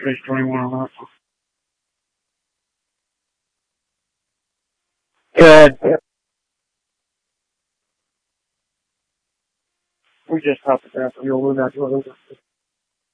page 21 on that. Good. We just stopped at that. You'll move that to